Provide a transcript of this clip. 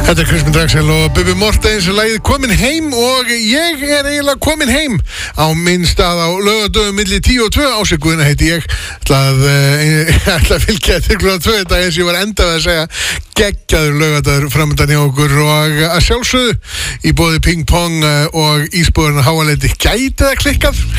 Þetta Kristmund Draxel og Bubi Mortens lagið Komin heim og ég eiginlega komin heim á minn stað á laugardögum milli 10 og 2 Ásiguðina heiti ég ætla að fylgja til klukkan 2 þetta eins og ég var endað að segja geggjaður laugardagur framöndan hjá okkur og að sjálfsögðu í boði ping pong og ísbúðurinn háaleiti gæti það klikkað